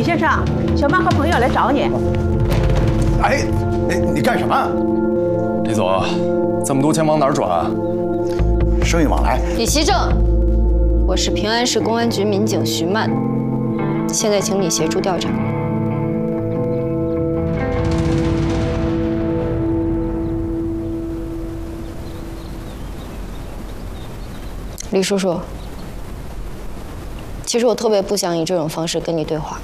先生，小曼和朋友来找你。 哎，你干什么？ 李总，这么多钱往哪儿转啊？ 生意往来。 李希正，我是平安市公安局民警徐曼，现在请你协助调查。李叔叔，其实我特别不想以这种方式跟你对话，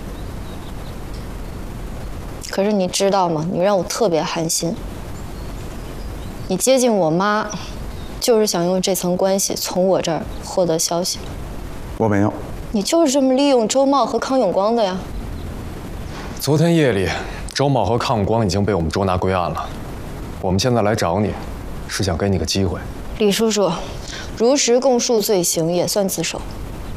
可是你知道吗？你让我特别寒心。你接近我妈，就是想用这层关系从我这儿获得消息。 我没有。 你就是这么利用周茂和康永光的呀？ 昨天夜里，周茂和康永光已经被我们捉拿归案了。我们现在来找你，是想给你个机会。 李叔叔，如实供述罪行也算自首。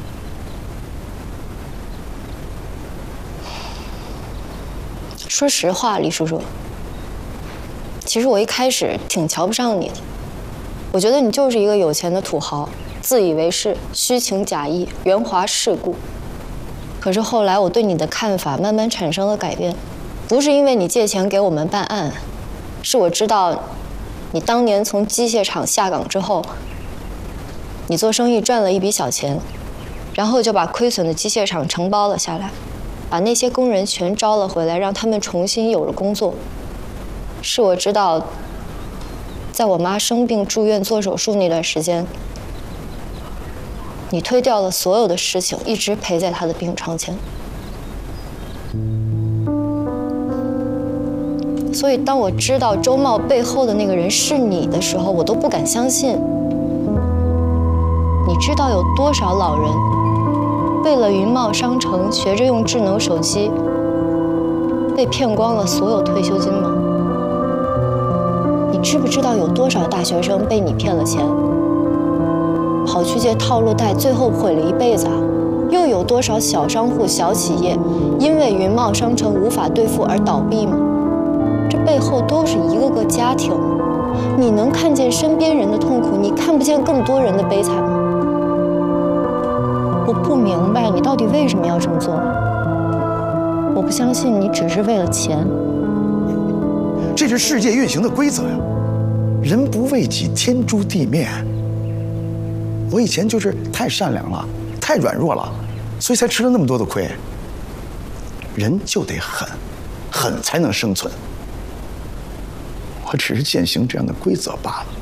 说实话，李叔叔，其实我一开始挺瞧不上你的。我觉得你就是一个有钱的土豪，自以为是，虚情假意，圆滑世故。可是后来我对你的看法慢慢产生了改变，不是因为你借钱给我们办案，是我知道你当年从机械厂下岗之后，你做生意赚了一笔小钱，然后就把亏损的机械厂承包了下来，把那些工人全招了回来，让他们重新有了工作。是我知道，在我妈生病住院做手术那段时间，你推掉了所有的事情，一直陪在她的病床前。所以当我知道周茂背后的那个人是你的时候，我都不敢相信。你知道有多少老人为了云茂商城学着用智能手机，被骗光了所有退休金吗？你知不知道有多少大学生被你骗了钱，跑去借套路贷，最后毁了一辈子啊？又有多少小商户、小企业因为云茂商城无法兑付而倒闭吗？这背后都是一个个家庭。你能看见身边人的痛苦，你看不见更多人的悲惨吗？我不明白你到底为什么要这么做。我不相信你只是为了钱。 这是世界运行的规则呀，人不为己，天诛地灭。我以前就是太善良了，太软弱了，所以才吃了那么多的亏。人就得狠，狠才能生存。我只是践行这样的规则罢了。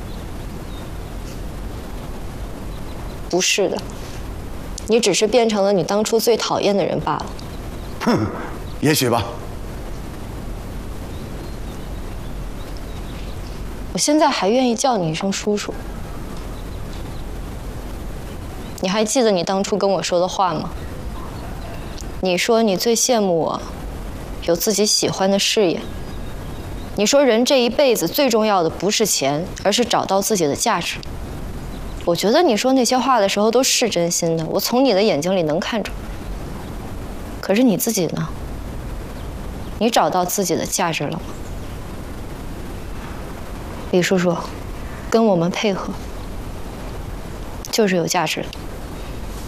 不是的，你只是变成了你当初最讨厌的人罢了。 哼，也许吧。 我现在还愿意叫你一声叔叔。你还记得你当初跟我说的话吗？你说你最羡慕我有自己喜欢的事业。你说人这一辈子最重要的不是钱，而是找到自己的价值。我觉得你说那些话的时候都是真心的，我从你的眼睛里能看出。可是你自己呢？你找到自己的价值了吗？李叔叔，跟我们配合，就是有价值的。